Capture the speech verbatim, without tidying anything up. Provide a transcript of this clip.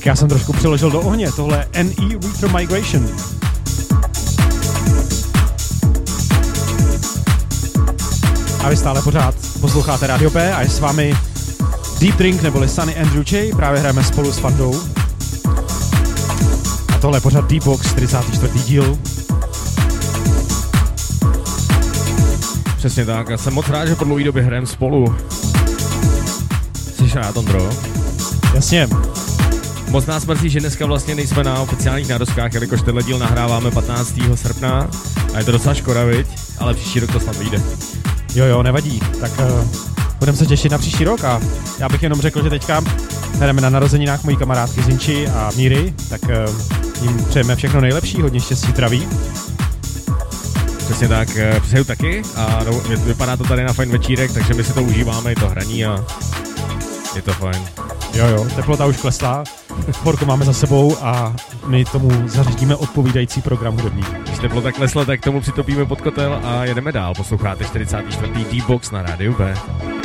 Tak já jsem trošku přiložil do ohně, tohle N E Retro Migration. A vy stále pořád posloucháte Radio P a je s vámi Deep Drink neboli Sunny Andrew J. Právě hrajeme spolu s Fandou. A tohle je pořád Deep Box, čtyřicátý čtvrtý díl. Přesně tak, já jsem moc rád, že po dlouhé době hrajeme spolu. Jsi rád, Ondro? Jasně. Moc nás mrzí, že dneska vlastně nejsme na oficiálních narozkách, jelikož tenhle díl nahráváme patnáctého srpna a je to docela škoda, viď? Ale příští rok to snad vyjde. Jo, jo, nevadí. Tak uh, budeme se těšit na příští rok a já bych jenom řekl, že teďka hrajeme na narozeninách mojí kamarádky Zinči a Míry, tak uh, jim přejeme všechno nejlepší, hodně štěstí, zdraví. Přesně tak, přeju taky a no, vypadá to tady na fajn večírek, takže my si to užíváme, je to hraní a je to fajn. Jo, jo, teplota už klesla, horko máme za sebou a my tomu zařídíme odpovídající program hudební. Když teplota klesla, tak tomu přitopíme pod kotel a jedeme dál. Posloucháte čtyřicátý čtvrtý D-Box na rádiu B.